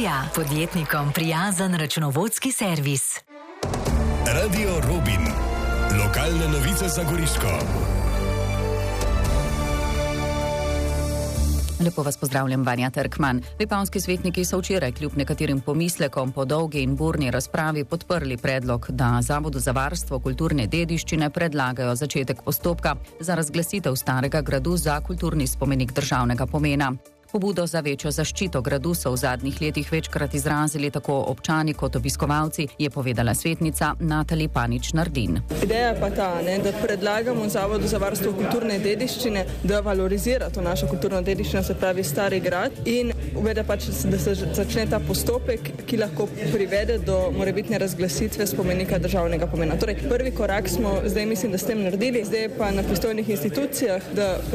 Ilirija, podjetnikom prijazen računovodski servis. Radio Robin. Lokalne novice za Goriško. Lepo vas pozdravljam, Vanja Trkman. Vipavski svetniki so včeraj kljub nekaterim pomislekom po dolgi in burni razpravi podprli predlog, da Zavodu za varstvo kulturne dediščine predlagajo začetek postopka za razglasitev starega gradu za kulturni spomenik državnega pomena. Pobudo za večjo zaščito gradu so v zadnjih letih večkrat izrazili tako občani kot obiskovalci, je povedala svetnica Natalija Panič-Nardin. Ideja je pa ta, da predlagamo Zavodu za varstvo kulturne dediščine, da valorizira to našo kulturno dediščino, se pravi stari grad, in uvede pač, da se začne ta postopek, ki lahko privede do morebitne razglasitve spomenika državnega pomena. Torej, prvi korak smo zdaj, mislim, da s tem naredili, zdaj pa na pristojnih institucijah, da